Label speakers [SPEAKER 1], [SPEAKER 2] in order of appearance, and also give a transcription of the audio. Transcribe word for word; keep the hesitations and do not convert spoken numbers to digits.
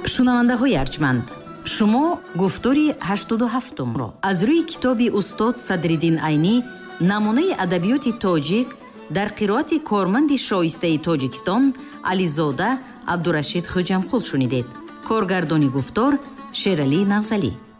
[SPEAKER 1] шунавандаҳои арҷманд, шумо гуфтори ҳаштоду ҳафтумро аз рӯи китоби устод Садриддин Айнӣ намунаи адабиёти тоҷик дар қироати корманди шоистаи Тоҷикистон Ализода Абдурашид Хоҷамқул шунидед. Коргардони гуфтор Шералӣ Нағзалӣ.